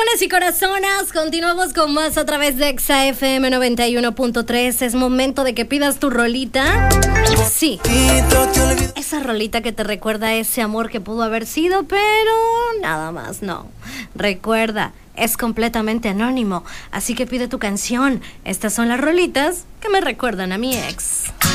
Corazones y corazonas, continuamos con más a través de Exa FM 91.3. Es momento de que pidas tu rolita. Sí, esa rolita que te recuerda a ese amor que pudo haber sido, pero nada más, no. Recuerda, es completamente anónimo, así que pide tu canción. Estas son las rolitas que me recuerdan a mi ex.